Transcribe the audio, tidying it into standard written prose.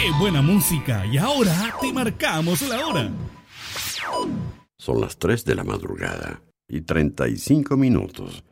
¡Qué buena música! Y ahora te marcamos la hora. Son las 3 de la madrugada y 35 minutos.